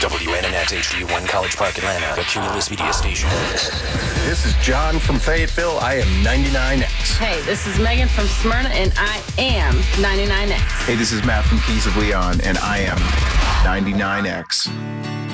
WNNX HD1 College Park, Atlanta, a Cumulus Media station. This is John from Fayetteville. I am 99X. Hey, this is Megan from Smyrna, and I am 99X. Hey, this is Matt from Kings of Leon, and I am 99X.